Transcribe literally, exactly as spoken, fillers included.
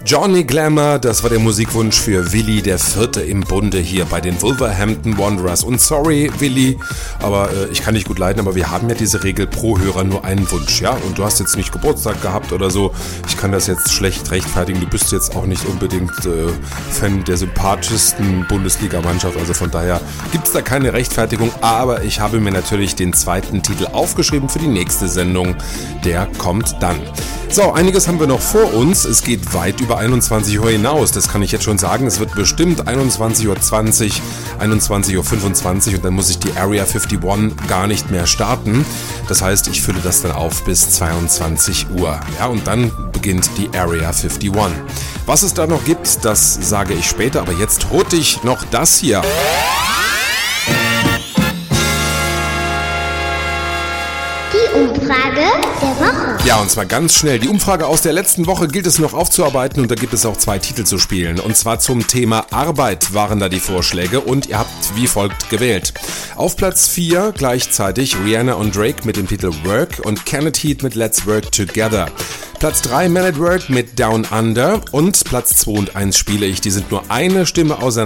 Johnny Glamour, das war der Musikwunsch für Willi, der Vierte im Bunde hier bei den Wolverhampton Wanderers. Und sorry, Willi, aber äh, ich kann dich gut leiden, aber wir haben ja diese Regel pro Hörer nur einen Wunsch, ja? Und du hast jetzt nicht Geburtstag gehabt oder so. Ich kann das jetzt schlecht rechtfertigen. Du bist jetzt auch nicht unbedingt äh, Fan der sympathischsten Bundesligamannschaft. Also von daher gibt es da keine Rechtfertigung. Aber ich habe mir natürlich den zweiten Titel aufgeschrieben für die nächste Sendung. Der kommt dann. So, einiges haben wir noch vor uns. Es geht weit über einundzwanzig Uhr hinaus. Das kann ich jetzt schon sagen. Es wird bestimmt einundzwanzig Uhr zwanzig, einundzwanzig Uhr fünfundzwanzig und dann muss ich die Area einundfünfzig gar nicht mehr starten. Das heißt, ich fülle das dann auf bis zweiundzwanzig Uhr. Ja, und dann beginnt die Area einundfünfzig. Was es da noch gibt, das sage ich später. Aber jetzt holte ich noch das hier. Die Umfrage der Woche. Ja, und zwar ganz schnell. Die Umfrage aus der letzten Woche gilt es noch aufzuarbeiten und da gibt es auch zwei Titel zu spielen. Und zwar zum Thema Arbeit waren da die Vorschläge und ihr habt wie folgt gewählt. Auf Platz vier gleichzeitig Rihanna und Drake mit dem Titel Work und Kenneth Heat mit Let's Work Together. Platz drei Man at Work mit Down Under und Platz zwei und eins spiele ich. Die sind nur eine Stimme auseinander.